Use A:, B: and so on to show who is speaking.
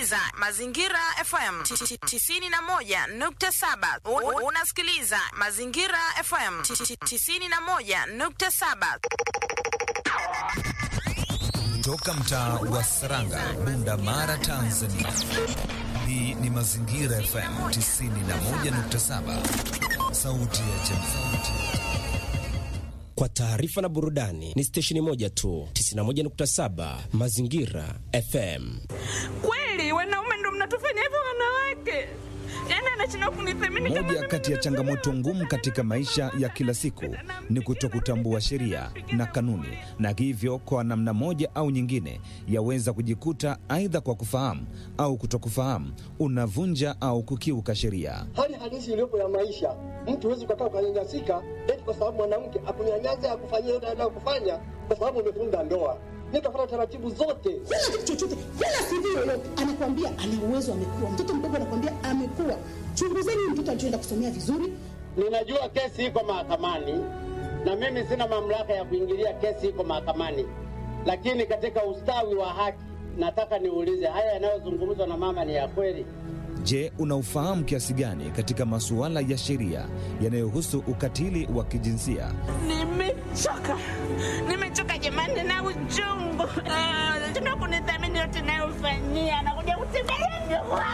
A: unasikiliza Mazingira FM 91.7. Unasikiliza Mazingira FM 91.7.
B: Toka mtaa wa Saranga, Bunda Mara, Tanzania. Hii ni Mazingira FM 91.7. Sauti ya Jamhuri.
C: Kwa taarifa na burudani ni stesheni moja tu, 91.7 Mazingira FM.
D: Kweli wanaume ndio mnatufanya hivyo wanawake? Yaani anachana kunithamini kama
B: moja kati ya changamoto ngumu katika maisha ya kila siku ni kutokutambua sheria na kanuni, na hivyo kwa namna moja au nyingine yaweza kujikuta aidha kwa kufahamu au kutokufahamu unavunja au kukiuka sheria.
E: Hali halisi iliyopo ya maisha, mtu huwezi kukaa ukanyanyasika eti kwa sababu mwanamke akunyanyasa akufanyia yote anayokufanya kwa sababu umefunga ndoa. Nikafuata taratibu zote.
F: Kila kitu chochote, kila CV yoyote anakuambia ana uwezo, amekuwa. Mtoto mdogo anakuambia amekuwa. Chunguzeni mtoto alichoenda kusomea vizuri.
G: Ninajua kesi iko mahakamani na mimi sina mamlaka ya kuingilia kesi iko mahakamani. Lakini katika ustawi wa haki nataka niulize, haya yanayozungumzwa na mama ni ya kweli?
B: Je, unaufahamu kiasi gani katika masuala ya sheria yanayohusu ukatili wa kijinsia?
D: Nimechoka jamani na uchungu. Tuna kunithamini yote nayofanyia. Nakuja kutembelea.